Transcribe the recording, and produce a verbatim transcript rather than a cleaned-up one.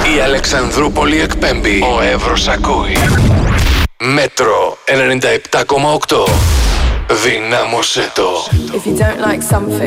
Η Αλεξανδρούπολη εκπέμπει. Ο Εύρος ακούει. Μέτρο ενενήντα επτά κόμμα οκτώ. Δυνάμωσέ το. If you don't like something,